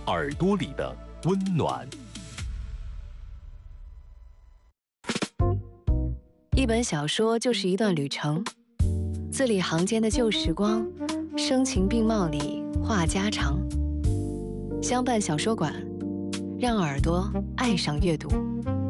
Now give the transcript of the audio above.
耳朵里的温暖。 一本小说就是一段旅程，字里行间的旧时光，声情并茂里话家常。相伴小说馆，让耳朵爱上阅读。